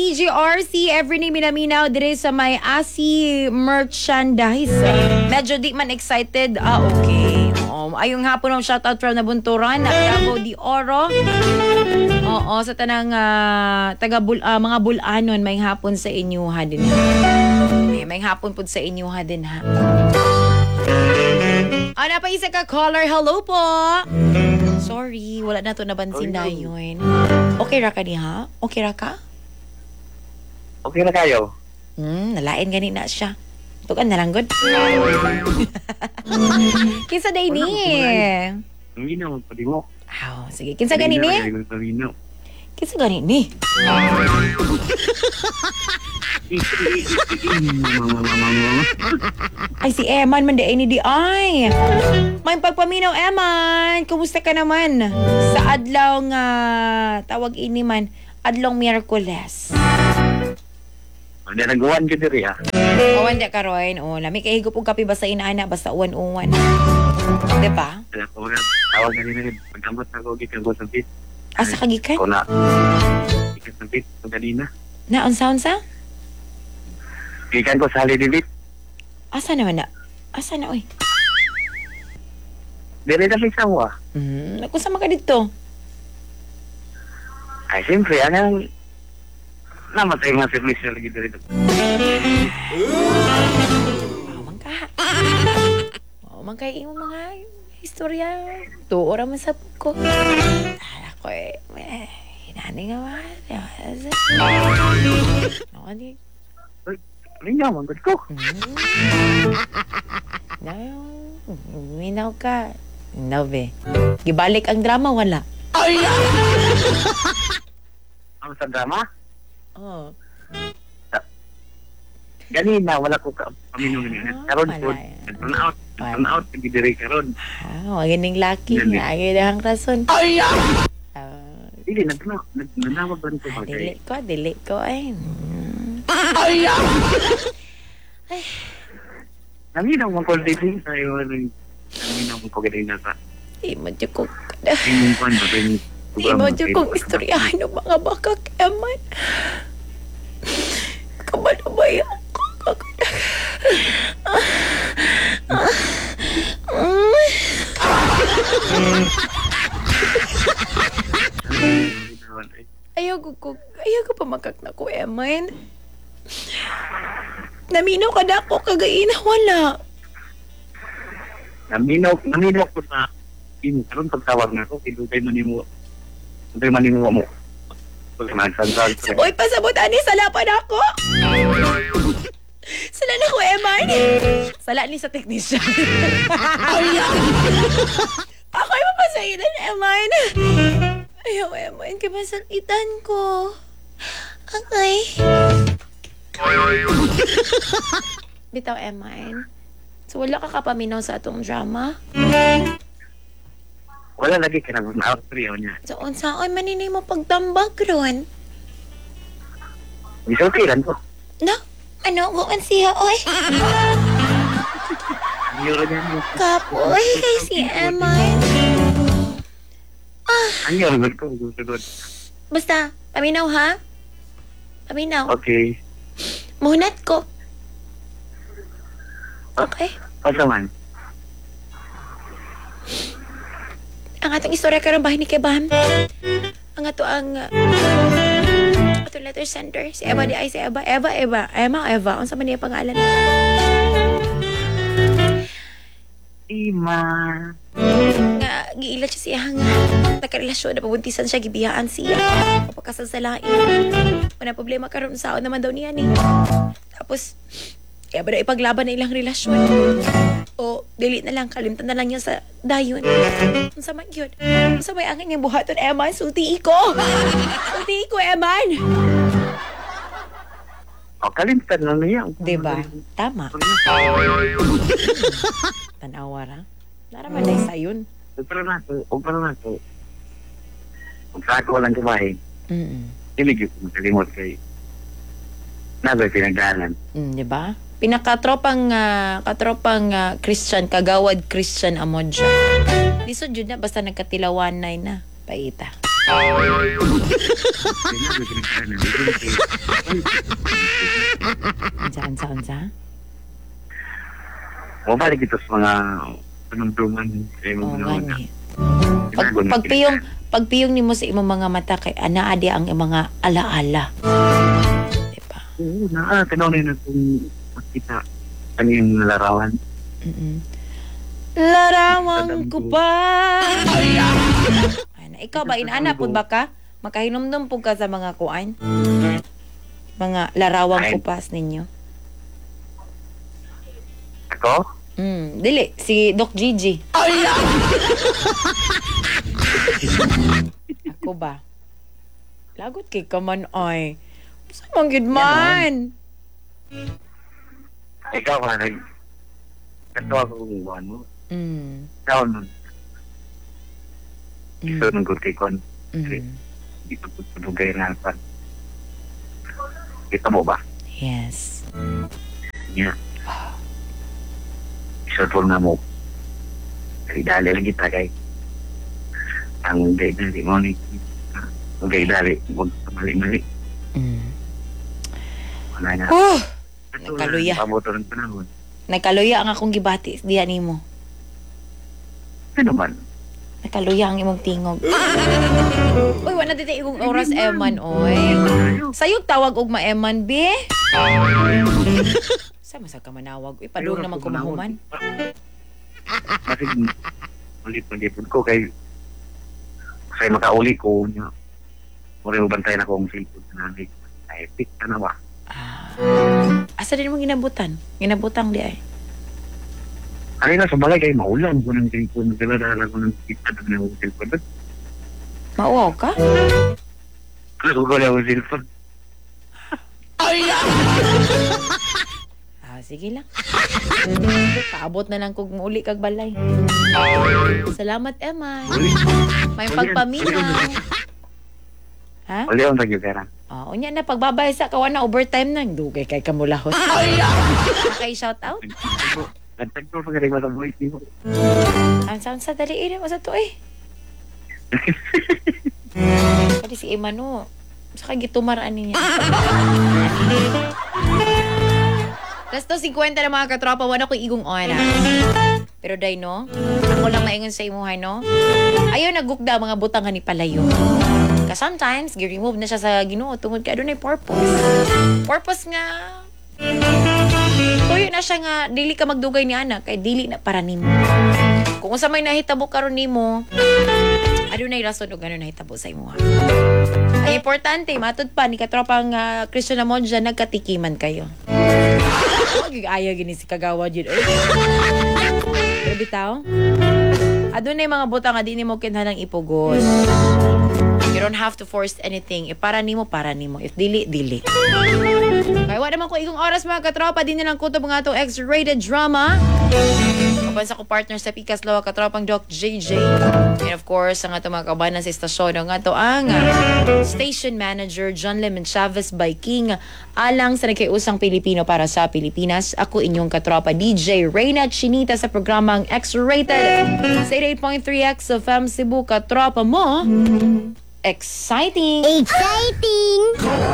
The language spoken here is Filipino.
DGRC every ni minaminaw dire sa may ASI merchandise. Medyo di man excited. Okay. Ayong hapon ng shoutout from Nabunturan, Davao de Oro. Oo, sa tanang mga bulanon, may hapon sa inyo ha din ha. May hapon po sa inyo ha din ha. Ana pa isa ka caller, hello po. Sorry, wala na to nabansin na yun. Okay ra ka niya? Okay ra ka? Okay na kayo? Nalain gani na siya. Tukan na lang, good. Kinsa day ni? Paminaw, pwede mo. Sige. Kinsa gani ni? Paminaw. Kinsa gani ni? Ay, si Eman man day ni di ay. May pagpaminaw, Eman. Kumusta ka naman? Sa adlaw nga tawag ini man, adlong Miyerkules. Hindi nagawan ka diri ha. Owan di karon. Lami kay higop og kape basta inaana basta uwan-uwan. Di ba? Kaya ko rin, tawag na rin. Pagkamot na ko, gikan ko sa pit. Asa ka gikan? Ko na. Gikan sa pit, pagkanina. Na unsa? Gikan ko sa halidibit. Asa naman na? Asa na oy? Dili na sa mo ah. Nakunsa man ka dito? Ay, siyempre, anong namatay mga service na lagi dito. Man ka. Man kay imo mga istorya. Tuora man sa ko. Ako hinani nga ba? Ako di. Lingaw, manggod ko. Minaw ka. Nove. Gibalik ang drama, wala. Ang sa drama? Oo. Ganina, wala ko paminaw ganina. Karon po, turn out, nagidiri karon. Maganing laki. Agay na ang rason. Hindi, nagnanawag ba nito ba? Dili ko. Ay. Naminaw mo ko dito sa'yo. Naminaw mo ko ganina sa... Di mo dyan ko. Tingin ko ba yung... Di mo dyan kong istoryahan ng mga baka keman. Kamalabay ako. Ayaw ko pa makak na ko, Eman. Naminaw ka na ako, kagaina, wala. Naminaw ko sa... Karon pagtawag na ako, kinukay manimo mo. Saboy pa sabot, ani, sala pa na ako. Sala na ko, Eman. Sala ni sa teknisyan. Ako'y mapasayinan, Eman. Ayaw, Eman, kaya masakitan ko. Okay. Bitaw, Eman. So, wala ka kapaminaw sa atong drama? Wala lagi ka nang out trio niya. So, unsaon maninay mo pagtambag ron? Bisa okay lang ko. No? Ano? Bukan siya, oy? Euro niya mo. Kapoy, kay si Eman. Ang euro ko. Gusto. Basta, paminaw ha? Paminaw. Okay. Munat ko. Okay? Pasa man. Ang atong istorya karong bahay ni Kebam. Ang ato ang ato letter center. Si Eva di ay si Eva. Eva. Ang sa man niya pangalan. Ima. Nga, giilat siya siya nga. Nagkarelasyon na pabuntisan siya, gibiyaan siya. Kapagkasal sa lain. Wala problema karon sa naman daw niya ni. Tapos, kaya ba na ipaglaban na ilang relasyon? O, dili na lang, kalimtan na lang niya sa dayon. Ang sama yun. Ang sama yung angin niyang buhaton, Eman. Sulti ko, Eman. O, kalimtan na niya. Diba? Tama. Tanawara. Naraman na isa yun. Huwag na to. Huwag sa ako lang kumain. Hindi ko makalimot kay nabay pinagdaanan. Diba? Pinakatropang Christian, kagawad Christian amod siya. Lisod yun na, basta nagkatilawanay na. Paita. Unsa? Mabalik ito sa mga panumduman sa imong Oo, mga gani. Pagpiyong nimo sa imong mga mata kay anaa di ang mga alaala. Diba? Oo, tinawin na kung makita ang iyong larawan. Larawang ko pa. Ay, ikaw ba inana pud ba ka? Makahinumdum pud ka sa mga kuan? Mga larawang kupas ninyo. Ako? Dili si Doc Gigi. Ako ba? Lagot kay ka man ay. Sa manggid man. Ikaw ba? Kato ako kung buwan mo. Ikaw nun. Ito nung gutikon. Dito po tunugay na alpan. Kita mo ba? Yes. Yeah. Isotol na mo. Kaya dali lang kita kay ang dali mo ni kaya dali huwag mali-mali. Wala na. Nagkaluya. Pamoto ng panahon. Nagkaluya ang akong gibati diyan nimo. Ano man? Nagkaluya ang imong tingog. Uy, wala dito igong oras, Eman, oy. Sayog tawag og ma-Eman, be. Sa masag ka manawag. Uy, padung naman kumahuman. Kasi ulit ko kay makauli ko niya. Mura mo bantay na kong cellphone na nanay. Ay, pick ka na ba? Asa din mo ginabutan? Ginabutang di ay. Ano na sa bagay kay maulan ko ng cellphone. Dala ko ng kita na ng cellphone. Mauwaw ka? Ano ko na ng cellphone? Sige lang. Paabot na lang kung uli kag balay. Salamat, Eman. May pagpaminaw. Ha? Uli ang nagyugara. Unya na, pagbabay sa kawan na overtime na. Dugay kay kamulahos. Kay shout out. Nagtagpo pa galing sa voice niyo. Ang sound sa daliin mo sa to eh. Kali si Emano. Saka gitumaraan niya. Last to 50 na mga katropa, wala ko igong oras. Pero day no, ako lang maingon sa imuhay no. Ayaw nagugda mga butangan ni palayo. Kasi sometimes, gi-remove na siya sa Ginoo tungod kay adunay purpose. Purpose nga, tuyo na siya nga, dili ka magdugay ni anak, kay dili na para nimo. Kung sa may nahitabo karon nimo, adunay rason o gano'n nahitabo sa imuha. Ay importante, matud pa, ni katropang Christian na mo dyan, nagkatikiman kayo. Ayaw gini si kagawa dyan. Pero bitaw, adunay mga butang nga di nimo kinahanglang ipugos. You don't have to force anything. If para nimo, para nimo. If dili, dili. Kaya wala naman ko igong oras mga katropa. Di nilang kutob nga itong X-rated drama. Kapansa ko partner sa Pikas Lawa katropang Doc JJ. And of course, ang itong mga kabanan sa istasyon. Ang ito ang Station Manager John Lemon Chavez by King. Alang sa nakiusang Pilipino para sa Pilipinas. Ako inyong katropa DJ Reyna Chinita sa programang X-rated. Sa 88.3 XFM Cebu katropa mo. Exciting! Exciting!